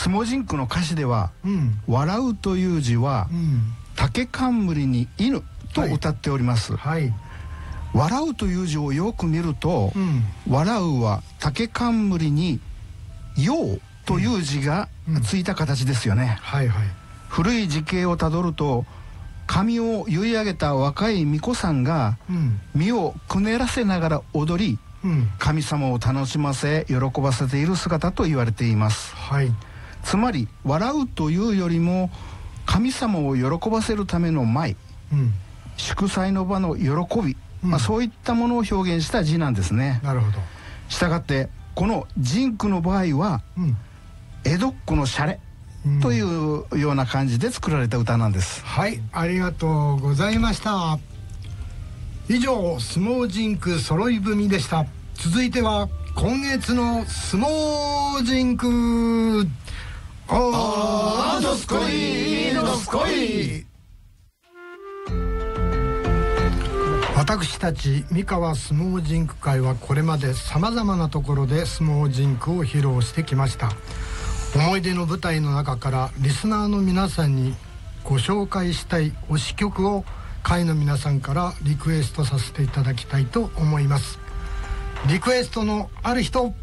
相撲甚句の歌詞では、笑うという字は、竹冠に犬と歌っております。笑うという字をよく見ると、笑うは竹冠に陽という字がついた形ですよね。古い時系をたどると、髪を結い上げた若い巫女さんが身をくねらせながら踊り、神様を楽しませ喜ばせている姿と言われています。つまり笑うというよりも神様を喜ばせるための舞、祝祭の場の喜び、そういったものを表現した字なんですね。したがってこの甚句の場合は、江戸っ子のシャレというような感じで作られた歌なんです。 ありがとうございました。以上、相撲甚句揃い踏みでした。続いては今月の相撲甚句。どすこいどすこい。私たち三河相撲甚句会はこれまでさまざまなところで相撲甚句を披露してきました。思い出の舞台の中からリスナーの皆さんにご紹介したい推し曲を会の皆さんからリクエストさせていただきたいと思います。リクエストのある人。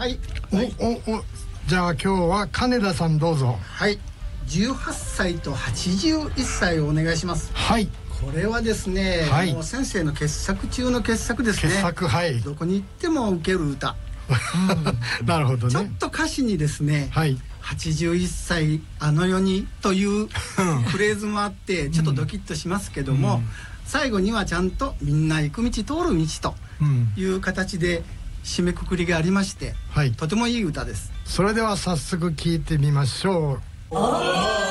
じゃあ今日は金田さんどうぞ。 18歳と81歳をお願いします。これはですね、もう先生の傑作中の傑作ですね。どこに行っても受ける歌。 なるほどね。 ちょっと歌詞にですね、81歳あの世にというフレーズもあってちょっとドキッとしますけども、最後にはちゃんとみんな行く道通る道という形で締めくくりがありまして、とてもいい歌です。 それでは早速聴いてみましょう。